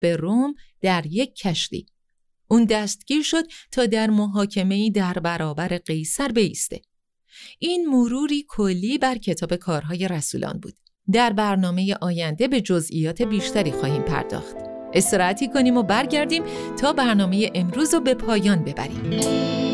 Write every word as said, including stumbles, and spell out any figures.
به روم در یک کشتی. اون دستگیر شد تا در محاکمه‌ای در برابر قیصر بایسته. این مروری کلی بر کتاب کارهای رسولان بود. در برنامه آینده به جزئیات بیشتری خواهیم پرداخت. استراحتی کنیم و برگردیم تا برنامه امروز رو به پایان ببریم.